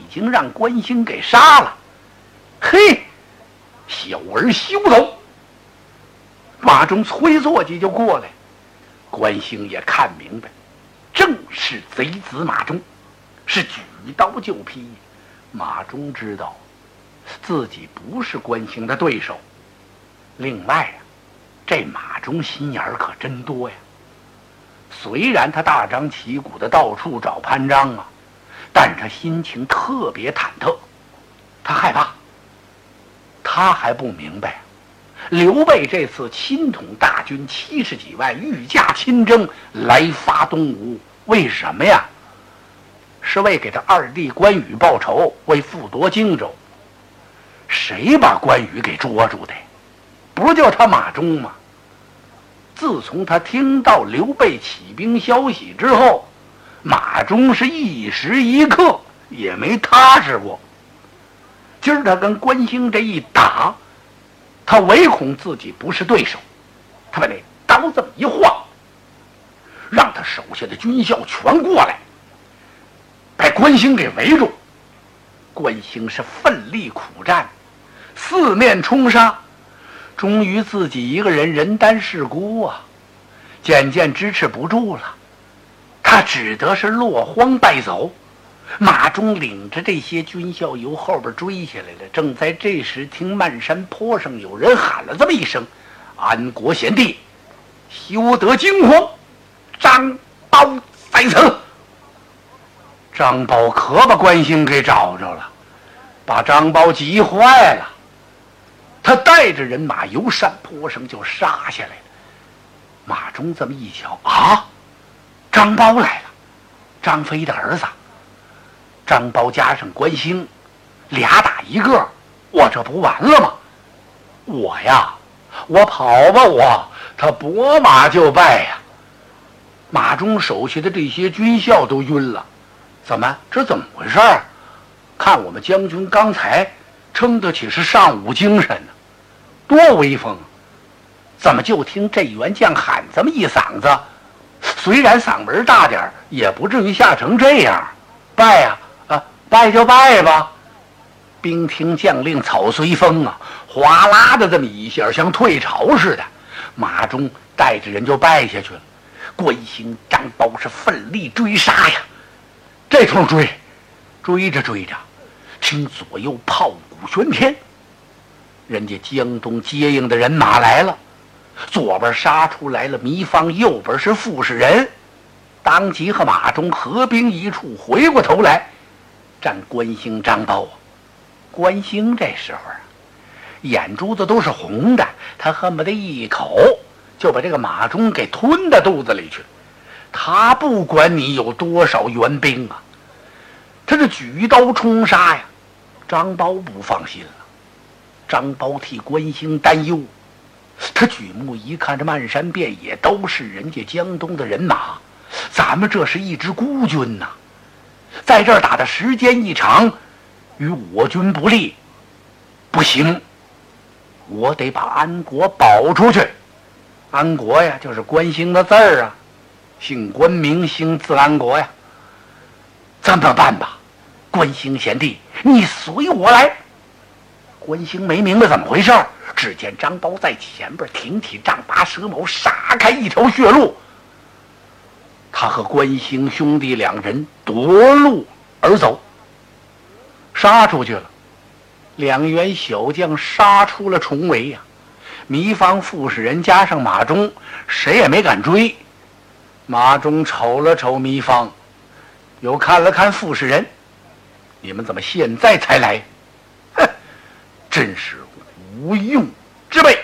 经让关兴给杀了。嘿，小儿休走！马忠催坐骑就过来，关兴也看明白，正是贼子马忠，是举刀就劈。马忠知道自己不是关兴的对手。另外这马忠心眼儿可真多呀。虽然他大张旗鼓的到处找潘璋但他心情特别忐忑，他害怕。他还不明白刘备这次亲统大军70几万，御驾亲征来发东吴，为什么呀？是为给他二弟关羽报仇，为复夺荆州。谁把关羽给捉住的？不就他马忠吗？自从他听到刘备起兵消息之后，马忠是一时一刻也没踏实过。今儿他跟关兴这一打，他唯恐自己不是对手，他把那刀这么一晃，让他手下的军校全过来，把关兴给围住。关兴是奋力苦战，四面冲杀，终于自己一个人人单势孤渐渐支持不住了，他只得是落荒败走。马忠领着这些军校由后边追下来了。正在这时，听漫山坡上有人喊了这么一声：“安国贤弟，休得惊慌，张苞在此。”张苞可把关兴给找着了，把张苞急坏了。他带着人马由山坡上就杀下来了。马忠这么一瞧张苞来了，张飞的儿子。张苞加上关兴，俩打一个，我这不完了吗？我跑吧，他拨马就败呀。马忠手下的这些军校都晕了，这怎么回事？看我们将军刚才撑得起是上午精神呢，多威风！怎么就听这员将喊这么一嗓子？虽然嗓门大点，也不至于吓成这样。败败就败吧。兵听将令草随风哗啦的这么一下，像退潮似的。马忠带着人就败下去了。关兴、张苞是奋力追杀呀。这通追着，听左右炮鼓喧天，人家江东接应的人马来了。左边杀出来了糜芳，右边是傅士仁，当即和马忠合兵一处，回过头来战关兴、张苞关兴这时候眼珠子都是红的，他恨不得一口就把这个马忠给吞到肚子里去。他不管你有多少援兵他这举刀冲杀呀。张苞不放心了，张苞替关兴担忧。他举目一看，这漫山遍野都是人家江东的人马，咱们这是一支孤军在这儿打的时间一长，与我军不利，不行，我得把安国保出去。安国呀，就是关兴的字儿姓关名兴，字安国呀。这么办吧，关兴贤弟，你随我来。关兴没明白怎么回事，只见张苞在前边挺起丈八蛇矛，杀开一条血路。他和关兴兄弟两人夺路而走，杀出去了。两员小将杀出了重围糜芳、傅士仁加上马忠，谁也没敢追。马忠瞅了瞅糜芳，又看了看傅士仁，你们怎么现在才来？哼，真是无用之辈。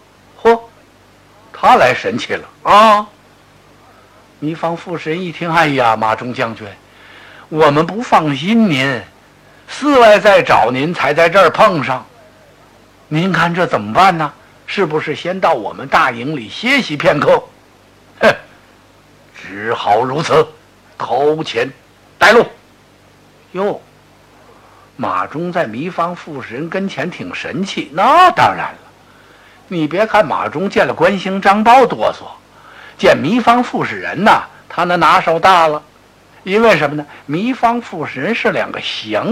他来神气了糜芳、傅士仁一听，哎呀，马忠将军，我们不放心您，寺外再找您，才在这儿碰上。您看这怎么办呢？是不是先到我们大营里歇息片刻？哼，只好如此，投前带路。哟，马忠在糜芳、傅士仁跟前挺神气，那当然了。你别看马忠见了关兴、张苞哆嗦，见糜芳、傅士仁他那拿手大了。因为什么呢？糜芳、傅士仁是两个降